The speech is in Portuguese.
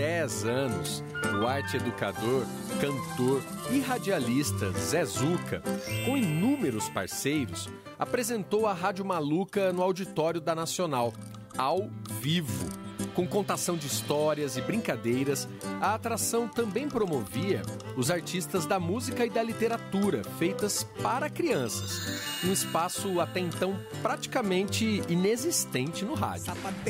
10 anos, o arte-educador, cantor e radialista Zé Zuca, com inúmeros parceiros, apresentou a Rádio Maluca no auditório da Nacional, ao vivo. Com contação de histórias e brincadeiras, a atração também promovia os artistas da música e da literatura feitas para crianças, um espaço até então praticamente inexistente no rádio.